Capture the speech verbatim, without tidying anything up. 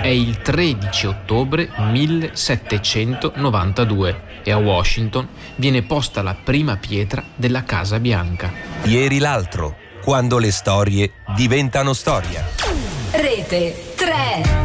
È il tredici ottobre millesettecentonovantadue e a Washington viene posta la prima pietra della Casa Bianca. Ieri l'altro, quando le storie diventano storia. Rete tre.